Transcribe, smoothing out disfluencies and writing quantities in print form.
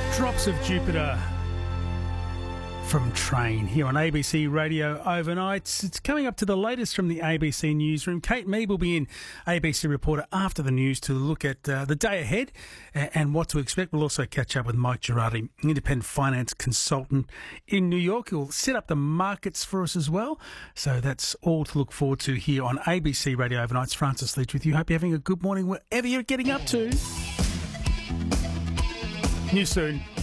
Drops of Jupiter from Train here on ABC Radio Overnight. It's coming up to the latest from the ABC Newsroom. Kate Mead will be in, ABC reporter, after the news to look at the day ahead and what to expect. We'll also catch up with Mike Girardi, independent finance consultant in New York. He'll set up the markets for us as well. So that's all to look forward to here on ABC Radio Overnight. It's Francis Leach with you. Hope you're having a good morning wherever you're getting up to. News soon.